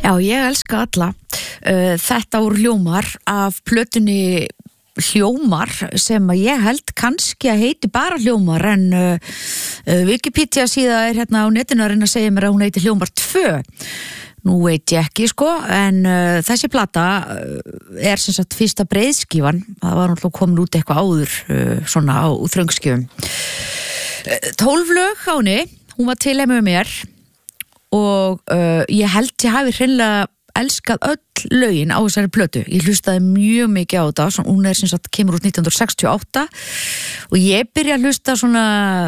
Já, ég elska alla. Þetta úr hljómar af plötunni Hljómar sem að ég held kannski að heiti bara Hljómar en Wikipedia síða hérna á netinu að reyna að segja mér að hún heiti Hljómar 2. Nú veit ég ekki sko, en þessi plata er sem sagt fyrsta breiðskífan. Það var náttúrulega komin út eitthvað áður svona á þröngskífum. 12 lög á henni, hún var til með mér og ég held ég hafi hreinlega elskað öll lögin á þessari plötu. Ég hlustaði mjög mikið á þetta, hún er sem sagt kemur út 1968 og ég byrja að hlusta svona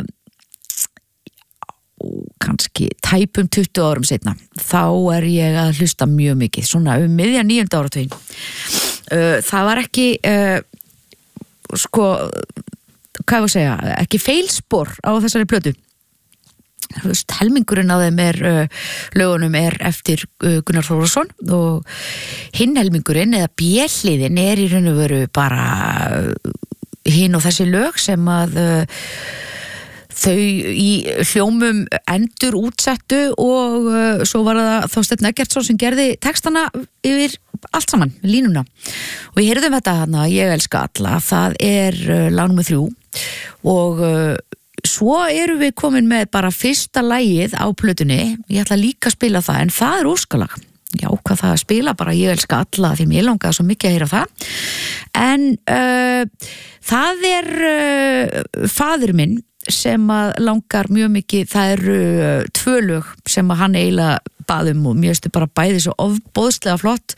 kannski tæpum 20 árum seinna. Þá er ég að hlusta mjög mikið, svona miðjan 9. áratuginn. Það var ekki sko, hvað ég að segja, ekki feilspor á þessari plötu. Helmingurinn á þeim lögunum er eftir Gunnar Þórðarson og hinn helmingurinn eða B-hliðin er í raun og veru bara hinn og þessi lög sem að þau í hljómum endur útsettu og svo var það Þorsteinn Eggertsson sem gerði textana yfir allt saman, línuna. Og ég heyrðum þetta hana, ég elska alla, það er lag númer 3 og svo erum við komin með bara fyrsta lagið á plötunni. Ég ætla líka að spila það, en það er óskalag. Já, hvað það að spila bara, ég elska alla því mér langaði svo mikið að heyra það. En það er faðir minn sem að langar mjög mikið, það eru 2 lög sem að hann eiginlega baðum og mér finnst bara bæði svo ofboðslega flott.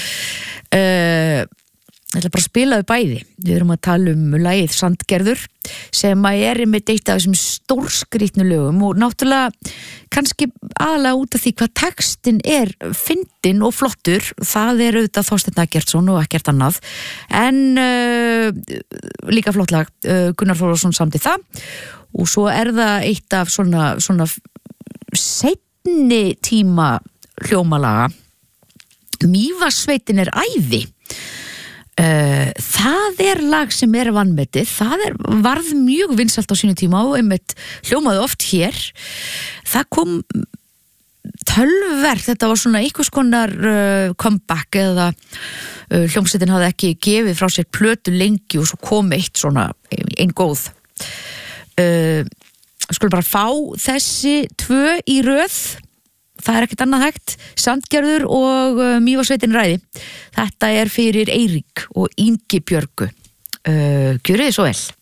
Ég ætla bara að spila við bæði. Við erum að tala lagið Sandgerður sem að er með eitt af þessum stórskrýtnu lögum og náttúrulega kannski aðalega út af því hvað textin er fyndinn og flottur. Það er auðvitað Þorsteinn Eggertsson og ekkert annað en líka flott lag. Gunnar Þórðarson samdi það og svo er það eitt af svona seinni tíma hljómalaga. Mývatnssveitin er æði. Það er lag sem er vanmetið, varð mjög vinsælt á sínu tíma og einmitt hljómaði oft hér. Það kom tölverk, þetta var svona einhvers konar comeback eða hljómsveitin hafði ekki gefið frá sér plötu lengi og svo kom eitt svona ein góð. Skulum bara fá þessi 2 í röð. Það er ekkert annað hægt. Sandgerður og Mývatnssveitin ræði. Þetta er fyrir Eirík og Ingibjörgu. Gjörið þið svo vel.